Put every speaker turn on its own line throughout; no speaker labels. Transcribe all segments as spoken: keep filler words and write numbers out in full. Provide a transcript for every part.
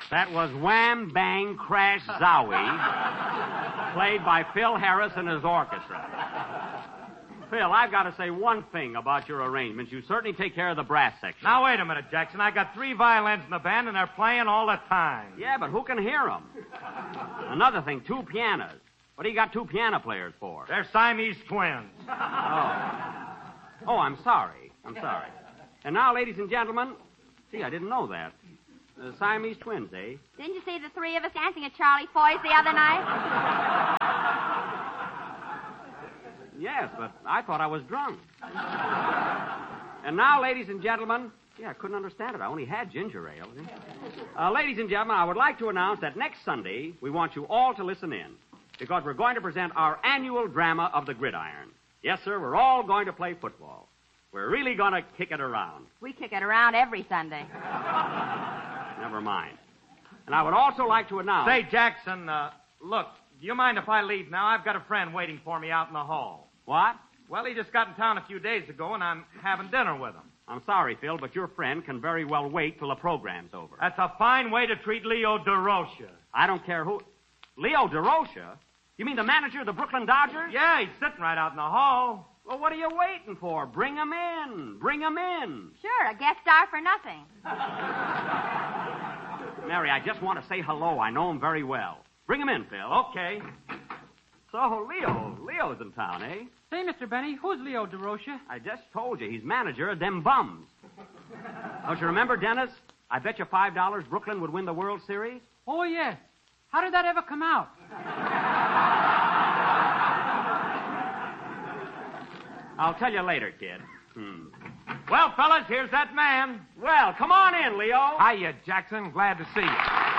That was Wham Bang Crash Zowie, played by Phil Harris and his orchestra. Phil, I've got to say one thing about your arrangements. You certainly take care of the brass section.
Now, wait a minute, Jackson. I got three violins in the band, and they're playing all the time.
Yeah, but who can hear them? Another thing, two pianos. What do you got two piano players for?
They're Siamese twins.
Oh. Oh, I'm sorry. I'm sorry. And now, ladies and gentlemen, see, I didn't know that. The Siamese twins, eh?
Didn't you see the three of us dancing at Charlie Foy's the other night?
Yes, but I thought I was drunk. And now, ladies and gentlemen, yeah, I couldn't understand it. I only had ginger ale. Uh, ladies and gentlemen, I would like to announce that next Sunday, we want you all to listen in, because we're going to present our annual drama of the Gridiron. Yes, sir, we're all going to play football. We're really going to kick it around.
We kick it around every Sunday.
Never mind. And I would also like to announce...
Say, Jackson, uh, look, do you mind if I leave now? I've got a friend waiting for me out in the hall.
What?
Well, he just got in town a few days ago, and I'm having dinner with him.
I'm sorry, Phil, but your friend can very well wait till the program's over.
That's a fine way to treat Leo DeRocha.
I don't care who... Leo DeRocha? You mean the manager of the Brooklyn Dodgers?
Yeah, he's sitting right out in the hall.
Well, what are you waiting for? Bring him in. Bring him in.
Sure, a guest star for nothing.
Mary, I just want to say hello. I know him very well. Bring him in, Phil.
Okay.
So, Leo, Leo's in town, eh?
Say, Mister Benny, who's Leo DeRocha?
I just told you, he's manager of them bums. Don't you remember, Dennis? I bet you five dollars Brooklyn would win the World Series.
Oh, yes. How did that ever come out?
I'll tell you later, kid. Hmm.
Well, fellas, here's that man.
Well, come on in, Leo.
Hiya, Jackson. Glad to see you.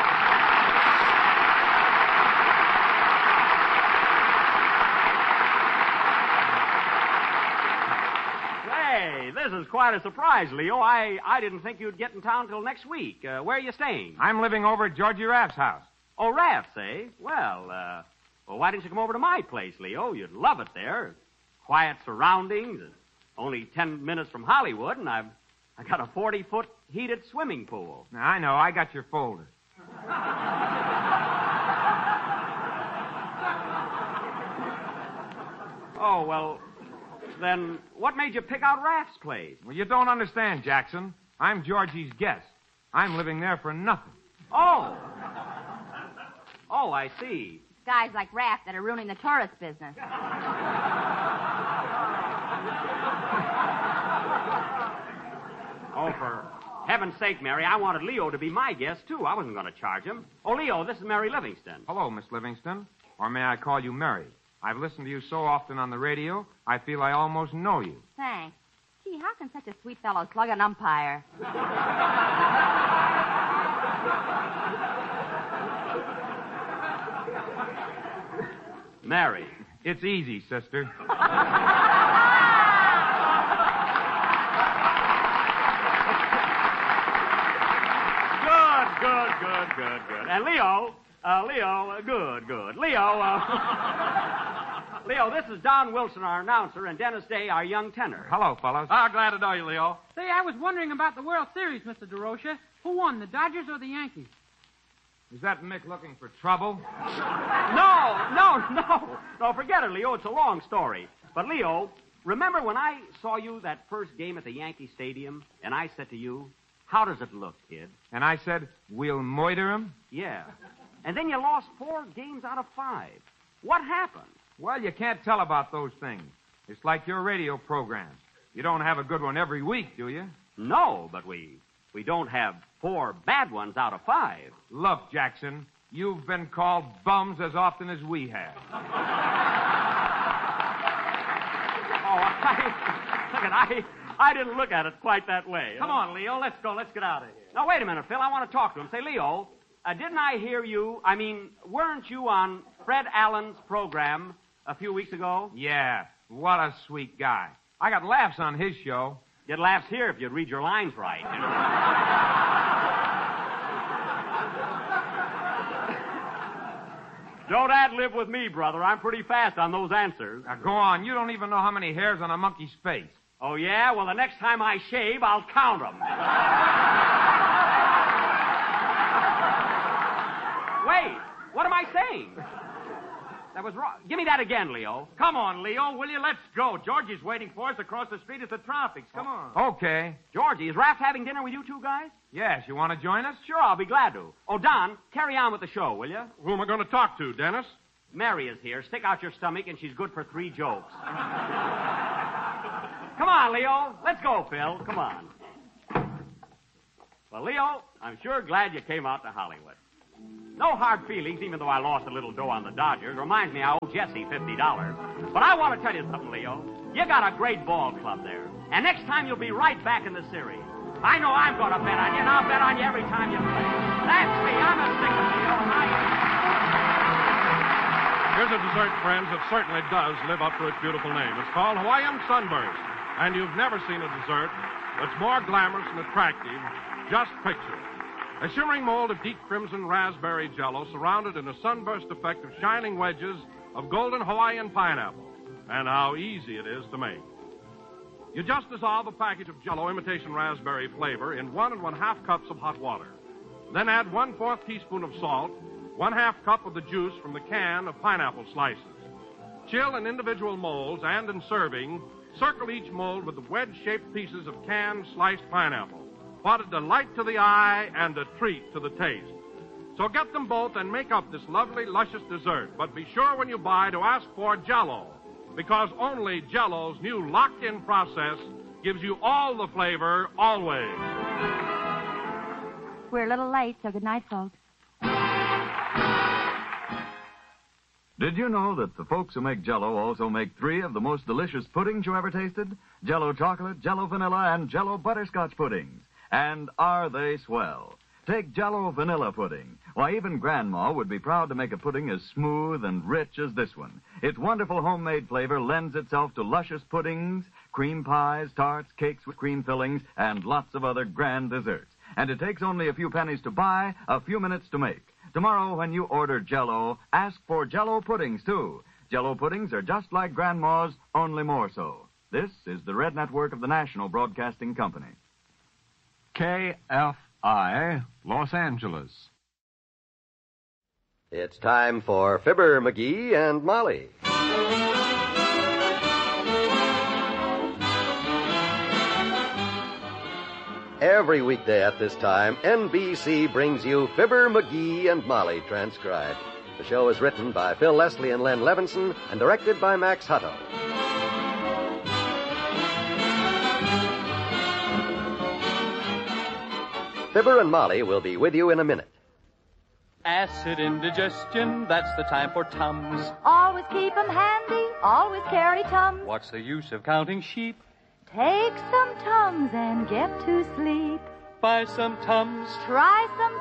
Hey, this is quite a surprise, Leo. I, I didn't think you'd get in town till next week. Uh, where are you staying?
I'm living over at Georgie Raff's house.
Oh, Raff's, eh? Well, uh, well, why didn't you come over to my place, Leo? You'd love it there. Quiet surroundings, and only ten minutes from Hollywood, and I've I got a forty-foot heated swimming pool.
Now, I know. I got your folder.
Oh, well, then what made you pick out Raff's place?
Well, you don't understand, Jackson. I'm Georgie's guest. I'm living there for nothing.
Oh. Oh, I see.
Guys like Raff that are ruining the tourist business.
Oh, for heaven's sake, Mary, I wanted Leo to be my guest, too. I wasn't going to charge him. Oh, Leo, this is Mary Livingston.
Hello, Miss Livingston. Or may I call you Mary? I've listened to you so often on the radio, I feel I almost know you.
Thanks. Gee, how can such a sweet fellow slug an umpire?
Mary.
It's easy, sister.
Good, good, good, good. And Leo, uh, Leo, uh, good, good. Leo, uh, Leo, this is Don Wilson, our announcer, and Dennis Day, our young tenor.
Hello, fellows.
Ah, glad to know you, Leo.
Say, I was wondering about the World Series, Mister DeRocha. Who won, the Dodgers or the Yankees?
Is that Mick looking for trouble?
No, no, no. No, forget it, Leo. It's a long story. But, Leo, remember when I saw you that first game at the Yankee Stadium, and I said to you, how does it look, kid?
And I said, we'll moiter him?
Yeah. And then you lost four games out of five. What happened?
Well, you can't tell about those things. It's like your radio program. You don't have a good one every week, do you?
No, but we we don't have four bad ones out of five.
Look, Jackson, you've been called bums as often as we have.
Oh, I, look at, I, I didn't look at it quite that way.
Come on, Leo. Let's go. Let's get out of here.
Now, wait a minute, Phil. I want to talk to him. Say, Leo, uh, didn't I hear you? I mean, weren't you on Fred Allen's program a few weeks ago?
Yeah, what a sweet guy. I got laughs on his show.
Get laughs here if you'd read your lines right. Don't ad-lib with me, brother. I'm pretty fast on those answers.
Now, go on. You don't even know how many hairs on a monkey's face.
Oh, yeah? Well, the next time I shave, I'll count them. was wrong. Give me that again, Leo.
Come on, Leo, will you? Let's go. Georgie's waiting for us across the street at the Tropics. Come on.
Okay.
Georgie, is Raph having dinner with you two guys?
Yes, you want to join us?
Sure, I'll be glad to. Oh, Don, carry on with the show, will you?
Who am I going to talk to, Dennis?
Mary is here. Stick out your stomach, and she's good for three jokes. Come on, Leo. Let's go, Phil. Come on. Well, Leo, I'm sure glad you came out to Hollywood. No hard feelings, even though I lost a little dough on the Dodgers. Reminds me I owe Jesse fifty dollars. But I want to tell you something, Leo. You got a great ball club there. And next time you'll be right back in the series. I know I'm going to bet on you, and I'll bet on you every time you play. That's me. I'm a sticker, Leo. I...
Here's a dessert, friends, that certainly does live up to its beautiful name. It's called Hawaiian Sunburst. And you've never seen a dessert that's more glamorous and attractive. Just picture it. A shimmering mold of deep crimson raspberry jello surrounded in a sunburst effect of shining wedges of golden Hawaiian pineapple. And how easy it is to make. You just dissolve a package of jello imitation raspberry flavor in one and one half cups of hot water. Then add one fourth teaspoon of salt, one half cup of the juice from the can of pineapple slices. Chill in individual molds, and in serving, circle each mold with the wedge-shaped pieces of canned sliced pineapple. What a delight to the eye and a treat to the taste. So get them both and make up this lovely, luscious dessert. But be sure when you buy to ask for Jell-O, because only Jell-O's new locked-in process gives you all the flavor, always.
We're a little late, so good night, folks.
Did you know that the folks who make Jell-O also make three of the most delicious puddings you ever tasted? Jell-O chocolate, Jell-O vanilla, and Jell-O butterscotch puddings. And are they swell? Take Jell-O vanilla pudding. Why, even Grandma would be proud to make a pudding as smooth and rich as this one. Its wonderful homemade flavor lends itself to luscious puddings, cream pies, tarts, cakes with cream fillings, and lots of other grand desserts. And it takes only a few pennies to buy, a few minutes to make. Tomorrow, when you order Jell-O, ask for Jell-O puddings, too. Jell-O puddings are just like Grandma's, only more so. This is the Red Network of the National Broadcasting Company.
K F I, Los Angeles.
It's time for Fibber, McGee, and Molly. Every weekday at this time, N B C brings you Fibber, McGee, and Molly transcribed. The show is written by Phil Leslie and Len Levinson and directed by Max Hutto. Fibber and Molly will be with you in a minute.
Acid indigestion, that's the time for Tums.
Always keep 'em handy, always carry Tums.
What's the use of counting sheep?
Take some Tums and get to sleep.
Buy some Tums.
Try some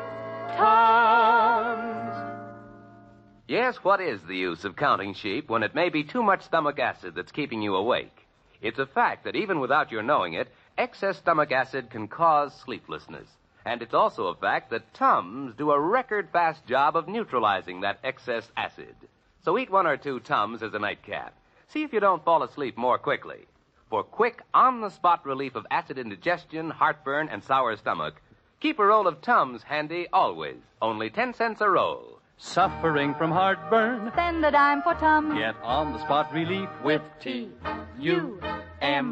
Tums.
Tums.
Yes, what is the use of counting sheep when it may be too much stomach acid that's keeping you awake? It's a fact that even without your knowing it, excess stomach acid can cause sleeplessness. And it's also a fact that Tums do a record-fast job of neutralizing that excess acid. So eat one or two Tums as a nightcap. See if you don't fall asleep more quickly. For quick, on-the-spot relief of acid indigestion, heartburn, and sour stomach, keep a roll of Tums handy always. Only ten cents a roll.
Suffering from heartburn?
Spend a dime for Tums.
Get on-the-spot relief with T U M